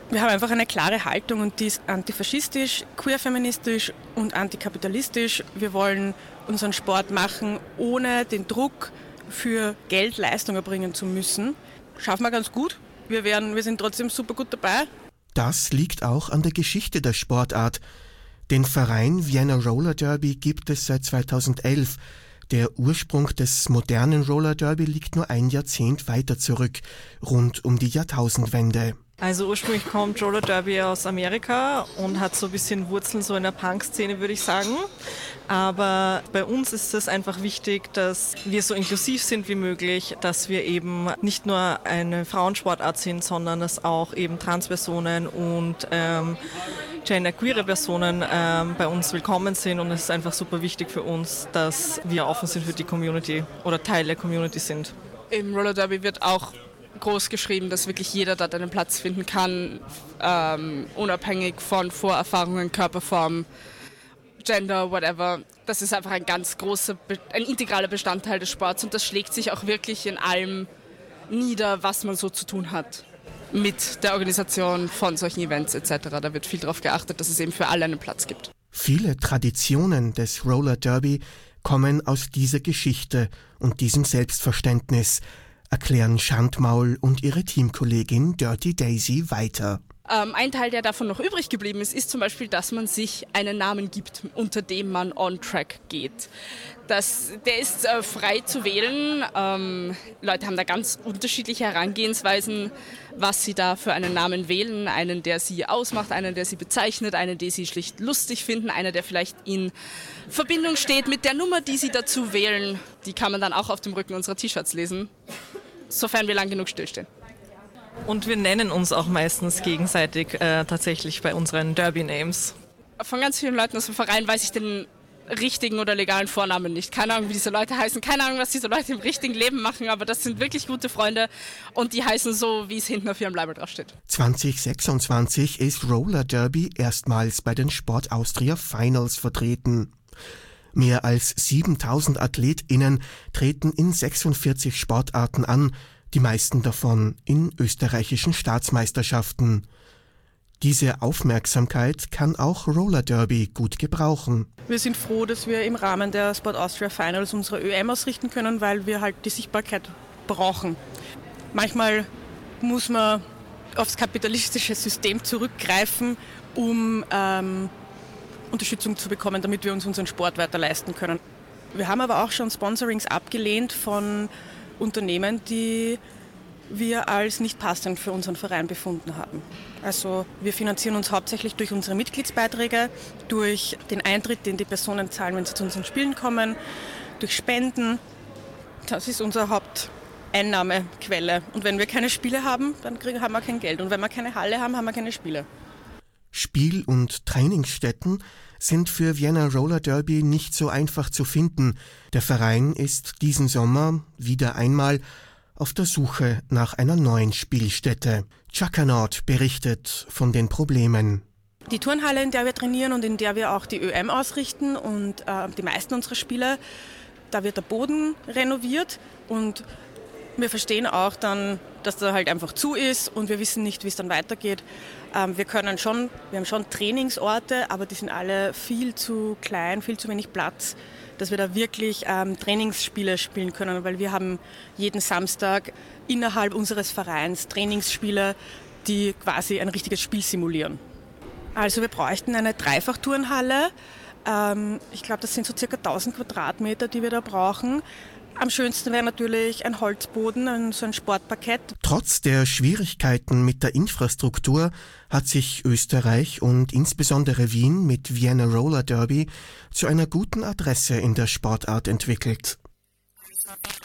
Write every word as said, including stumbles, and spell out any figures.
Wir haben einfach eine klare Haltung und die ist antifaschistisch, queerfeministisch und antikapitalistisch. Wir wollen unseren Sport machen, ohne den Druck für Geld Leistung erbringen zu müssen. Schaffen wir ganz gut. Wir, werden, wir sind trotzdem super gut dabei. Das liegt auch an der Geschichte der Sportart. Den Verein Vienna Roller Derby gibt es seit zweitausendelf. Der Ursprung des modernen Roller Derby liegt nur ein Jahrzehnt weiter zurück, rund um die Jahrtausendwende. Also ursprünglich kommt Roller Derby aus Amerika und hat so ein bisschen Wurzeln so in der Punk-Szene, würde ich sagen. Aber bei uns ist es einfach wichtig, dass wir so inklusiv sind wie möglich, dass wir eben nicht nur eine Frauensportart sind, sondern dass auch eben Transpersonen und ähm, genderqueere Personen ähm, bei uns willkommen sind. Und es ist einfach super wichtig für uns, dass wir offen sind für die Community oder Teil der Community sind. Im Roller Derby wird auch groß geschrieben, dass wirklich jeder dort einen Platz finden kann, ähm, unabhängig von Vorerfahrungen, Körperform, Gender, whatever. Das ist einfach ein ganz großer, ein integraler Bestandteil des Sports und das schlägt sich auch wirklich in allem nieder, was man so zu tun hat mit der Organisation von solchen Events et cetera. Da wird viel darauf geachtet, dass es eben für alle einen Platz gibt. Viele Traditionen des Roller Derby kommen aus dieser Geschichte und diesem Selbstverständnis, erklären Schandmaul und ihre Teamkollegin Dirty Daisy weiter. Ähm, ein Teil, der davon noch übrig geblieben ist, ist zum Beispiel, dass man sich einen Namen gibt, unter dem man on-track geht. Das, der ist äh, frei zu wählen. Ähm, Leute haben da ganz unterschiedliche Herangehensweisen, was sie da für einen Namen wählen. Einen, der sie ausmacht, einen, der sie bezeichnet, einen, den sie schlicht lustig finden, einer, der vielleicht in Verbindung steht mit der Nummer, die sie dazu wählen. Die kann man dann auch auf dem Rücken unserer T-Shirts lesen, sofern wir lang genug stillstehen. Und wir nennen uns auch meistens gegenseitig äh, tatsächlich bei unseren Derby-Names. Von ganz vielen Leuten aus dem Verein weiß ich den richtigen oder legalen Vornamen nicht. Keine Ahnung, wie diese Leute heißen, keine Ahnung, was diese Leute im richtigen Leben machen, aber das sind wirklich gute Freunde und die heißen so, wie es hinten auf ihrem Label draufsteht. zwanzig sechsundzwanzig ist Roller Derby erstmals bei den Sport Austria Finals vertreten. Mehr als siebentausend AthletInnen treten in sechsundvierzig Sportarten an, die meisten davon in österreichischen Staatsmeisterschaften. Diese Aufmerksamkeit kann auch Roller Derby gut gebrauchen. Wir sind froh, dass wir im Rahmen der Sport Austria Finals unsere Ö M ausrichten können, weil wir halt die Sichtbarkeit brauchen. Manchmal muss man aufs kapitalistische System zurückgreifen, um ähm, Unterstützung zu bekommen, damit wir uns unseren Sport weiter leisten können. Wir haben aber auch schon Sponsorings abgelehnt von Unternehmen, die wir als nicht passend für unseren Verein befunden haben. Also wir finanzieren uns hauptsächlich durch unsere Mitgliedsbeiträge, durch den Eintritt, den die Personen zahlen, wenn sie zu unseren Spielen kommen, durch Spenden. Das ist unsere Haupteinnahmequelle. Und wenn wir keine Spiele haben, dann kriegen, haben wir kein Geld. Und wenn wir keine Halle haben, haben wir keine Spiele. Spiel- und Trainingsstätten sind für Vienna Roller Derby nicht so einfach zu finden. Der Verein ist diesen Sommer wieder einmal auf der Suche nach einer neuen Spielstätte. Chakanaut berichtet von den Problemen. Die Turnhalle, in der wir trainieren und in der wir auch die Ö M ausrichten und äh, die meisten unserer Spiele, da wird der Boden renoviert und wir verstehen auch dann, dass da halt einfach zu ist und wir wissen nicht, wie es dann weitergeht. Ähm, wir können schon, wir haben schon Trainingsorte, aber die sind alle viel zu klein, viel zu wenig Platz, dass wir da wirklich ähm, Trainingsspiele spielen können, weil wir haben jeden Samstag innerhalb unseres Vereins Trainingsspiele, die quasi ein richtiges Spiel simulieren. Also wir bräuchten eine Dreifachturnhalle. Ähm, ich glaube, das sind so circa tausend Quadratmeter, die wir da brauchen. Am schönsten wäre natürlich ein Holzboden, ein, so ein Sportparkett. Trotz der Schwierigkeiten mit der Infrastruktur hat sich Österreich und insbesondere Wien mit Vienna Roller Derby zu einer guten Adresse in der Sportart entwickelt.